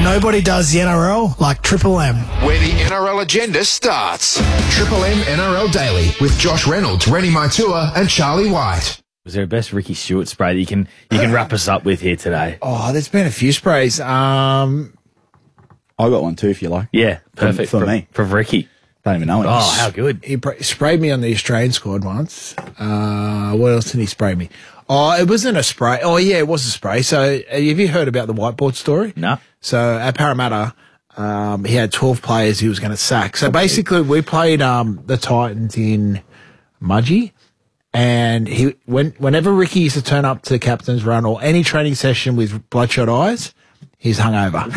Nobody does the NRL like Triple M. Where the NRL agenda starts. Triple M NRL Daily with Josh Reynolds, Rennie Maitua and Charlie White. Was there a best Ricky Stewart spray that you can wrap us up with here today? Oh, there's been a few sprays. I got one too, if you like. Yeah, perfect for me. For Ricky. Don't even know it. Oh, how good. He sprayed me on the Australian squad once. What else did he spray me? Oh, it wasn't a spray. Oh, yeah, it was a spray. So have you heard about the whiteboard story? No. So at Parramatta, he had 12 players he was going to sack. So basically we played the Titans in Mudgee. And whenever Ricky used to turn up to captain's run or any training session with bloodshot eyes, he's hungover.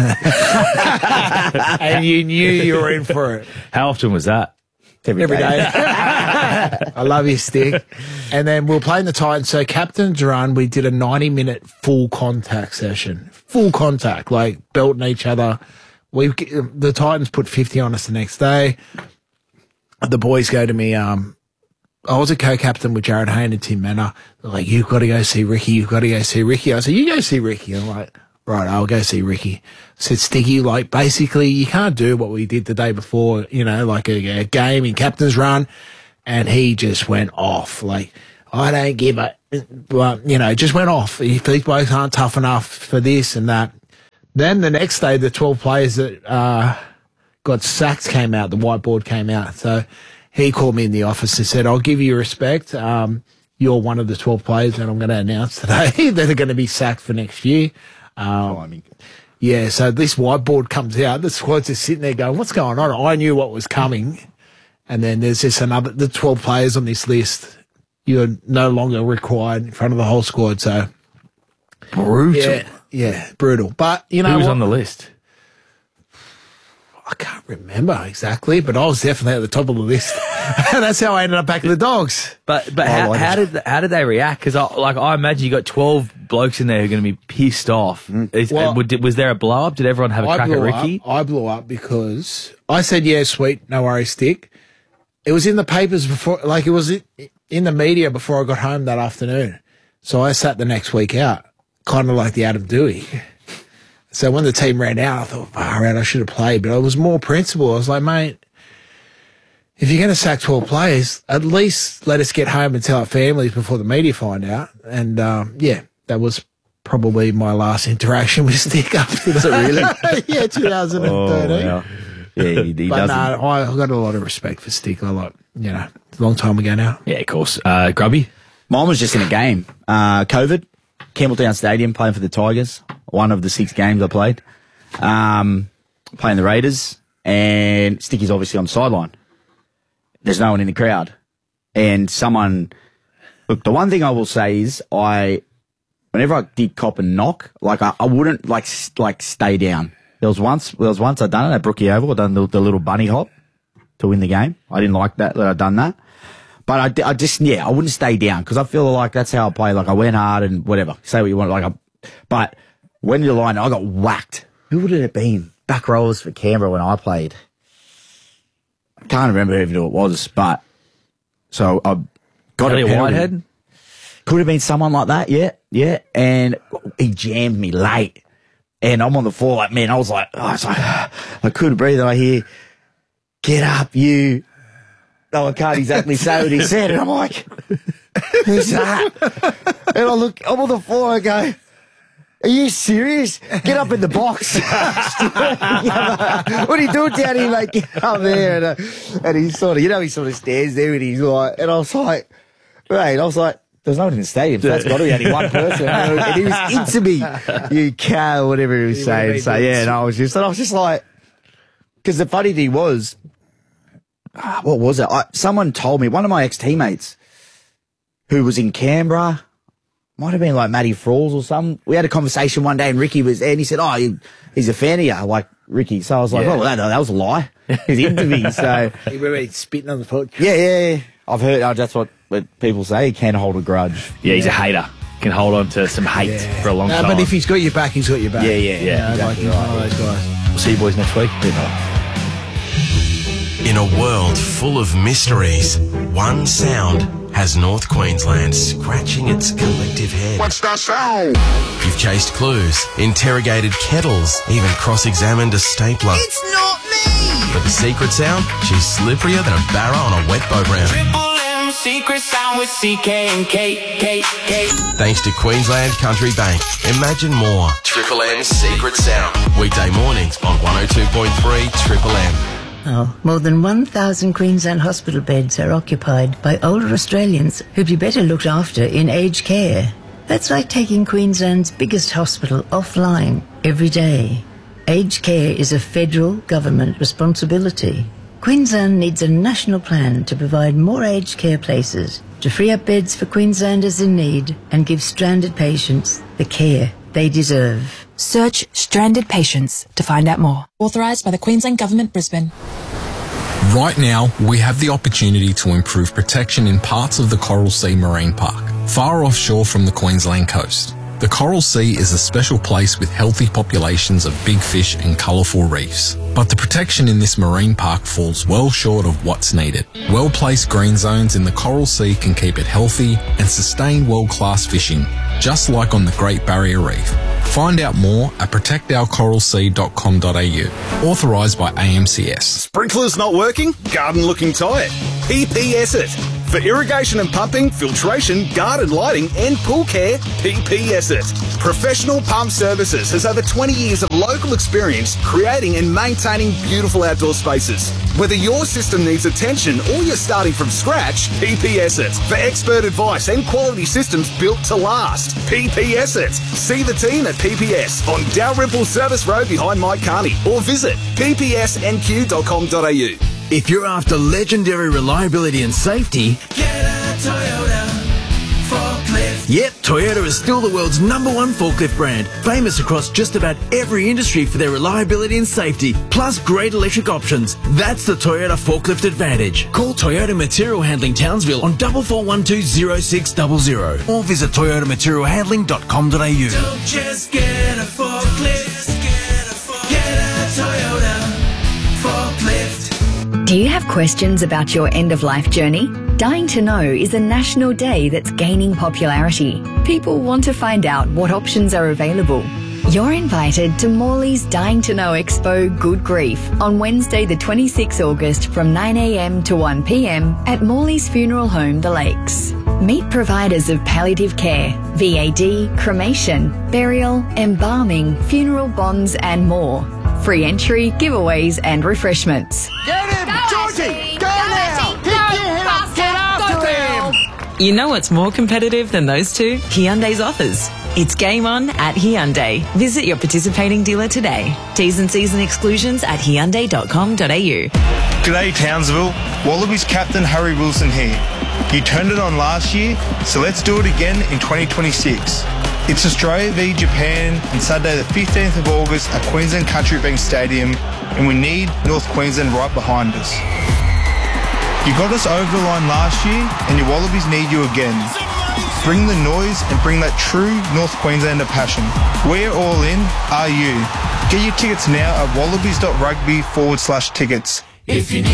And you knew you were in for it. How often was that? Every day. I love your stick. And then we were playing the Titans. So captain's run, we did a 90-minute full contact session. Full contact, like belting each other. The Titans put 50 on us the next day. The boys go to me, I was a co-captain with Jared Hayne and Tim Manor. They're like, you've got to go see Ricky. You've got to go see Ricky. I said, you go see Ricky. I'm like, right, I'll go see Ricky. I said, Sticky, like, basically, you can't do what we did the day before, like a game in captain's run. And he just went off. Like, I don't give a, well, just went off. If these blokes aren't tough enough for this and that. Then the next day, the 12 players that got sacked came out. The whiteboard came out. So he called me in the office and said, I'll give you respect. You're one of the 12 players that I'm going to announce today that are going to be sacked for next year. Yeah, so this whiteboard comes out. The squad's just sitting there going, what's going on? I knew what was coming. And then there's just the 12 players on this list. You're no longer required in front of the whole squad. So brutal. Yeah, brutal. But, Who was on the list? I can't remember exactly, but I was definitely at the top of the list. That's how I ended up back in the Dogs. But how did they react? Because I imagine you got 12 blokes in there who are going to be pissed off. Was there a blow up? Did everyone have a crack at Ricky? I blew up because I said, yeah, sweet, no worries, stick. It was in the papers before, like it was in the media before I got home that afternoon. So I sat the next week out, kind of like the Adam Dewey. So when the team ran out, I thought, far out, I should have played. But I was more principled. I was like, mate, if you're going to sack 12 players, at least let us get home and tell our families before the media find out. And, that was probably my last interaction with Stick after that. Was it really? Yeah, 2013. Oh, wow. Yeah, he but doesn't. I got a lot of respect for Stick. It's a long time ago now. Yeah, of course. Grubby? Mine was just in a game. COVID, Campbelltown Stadium, playing for the Tigers. One of the 6 games I played. Playing the Raiders, and Sticky's obviously on the sideline. There's no one in the crowd. And look, the one thing I will say is whenever I did cop and knock, like I wouldn't like stay down. There was once I done it at Brookie Oval. I done the little bunny hop to win the game. I didn't like that I'd done that. But I wouldn't stay down because I feel like that's how I play. Like I went hard and whatever. Say what you want. But when you're lying, I got whacked. Who would it have been? Back rowers for Canberra when I played. I can't remember who it was, but so I got a penalty. Whitehead? Could have been someone like that, yeah. And he jammed me late. And I'm on the floor like, man, I was like, I couldn't breathe. And I hear, get up, you. No, I can't exactly say what he said. And I'm like, who's that? And I'm on the floor, I go, are you serious? Get up in the box. What are you doing down here, mate? Get up there. And he sort of stands there and he's like, and I was like, there's no one in the stadium, so that's got to be only one person. And he was into me, you cow, whatever he was saying. So, yeah, and I was just like, because the funny thing was, what was it? Someone told me, one of my ex-teammates who was in Canberra, might have been like Matty Frawls or something. We had a conversation one day and Ricky was there and he said, he's a fan of you, like Ricky. So I was like, that was a lie. He's into me, so. He really spitting on the foot. Yeah. I've heard, that's what people say. He can hold a grudge. Yeah, he's a hater. Can hold on to some hate for a long time. But if he's got your back, he's got your back. Yeah. Exactly like one of those guys. We'll see you boys next week. In a world full of mysteries, one sound has North Queensland scratching its collective head. What's that sound? You've chased clues, interrogated kettles, even cross-examined a stapler. It's not me! But the secret sound? She's slipperier than a barra on a wet boat ramp. Triple M secret sound with CK and K. Thanks to Queensland Country Bank. Imagine more. Triple M's secret sound. Weekday mornings on 102.3 Triple M. Oh, more than 1,000 Queensland hospital beds are occupied by older Australians who'd be better looked after in aged care. That's like taking Queensland's biggest hospital offline every day. Aged care is a federal government responsibility. Queensland needs a national plan to provide more aged care places, to free up beds for Queenslanders in need and give stranded patients the care they deserve. Search Stranded Patients to find out more. Authorised by the Queensland Government, Brisbane. Right now, we have the opportunity to improve protection in parts of the Coral Sea Marine Park, far offshore from the Queensland coast. The Coral Sea is a special place with healthy populations of big fish and colourful reefs. But the protection in this marine park falls well short of what's needed. Well-placed green zones in the Coral Sea can keep it healthy and sustain world-class fishing, just like on the Great Barrier Reef. Find out more at protectourcoralsea.com.au. Authorised by AMCS. Sprinklers not working? Garden looking tired? PPS it. For irrigation and pumping, filtration, garden lighting and pool care, PPS it. Professional Pump Services has over 20 years of local experience creating and maintaining beautiful outdoor spaces. Whether your system needs attention or you're starting from scratch, PPS it. For expert advice and quality systems built to last, PPS it. See the team at PPS on Dalrymple Service Road behind Mike Carney or visit ppsnq.com.au. If you're after legendary reliability and safety, Get a Toyota forklift. yep, Toyota is still the world's #1 forklift brand, famous across just about every industry for their reliability and safety, plus great electric options. That's the Toyota Forklift Advantage. Call Toyota Material Handling Townsville on 44120600 or visit toyotamaterialhandling.com.au. Don't just get a forklift. Get a Toyota forklift. Do you have questions about your end-of-life journey? Dying to Know is a national day that's gaining popularity. People want to find out what options are available. You're invited to Morley's Dying to Know Expo Good Grief on Wednesday the 26th August from 9 a.m. to 1 p.m. at Morley's Funeral Home, The Lakes. Meet providers of palliative care, VAD, cremation, burial, embalming, funeral bonds and more. Free entry, giveaways and refreshments. Get him! Georgie! Go now! Pick your head up! Get after him! You know what's more competitive than those two? Hyundai's offers. It's game on at Hyundai. Visit your participating dealer today. T's and C's and exclusions at hyundai.com.au. G'day Townsville, Wallabies captain Harry Wilson here. You turned it on last year, so let's do it again in 2026. It's Australia v Japan on Saturday the 15th of August at Queensland Country Bank Stadium, and we need North Queensland right behind us. You got us over the line last year, and your Wallabies need you again. Bring the noise and bring that true North Queenslander passion. We're all in, are you? Get your tickets now at wallabies.rugby/tickets. If you